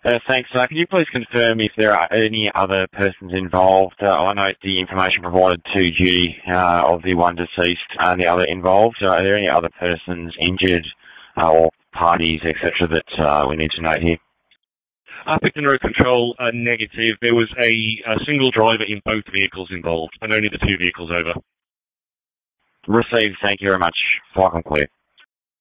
Thanks. Can you please confirm if there are any other persons involved? I note the information provided to duty of the one deceased and the other involved. Are there any other persons injured or parties, etc., that we need to note here? Picton Road Control, negative. There was a single driver in both vehicles involved, and only the two vehicles over. Received. Thank you very much. Flight clear.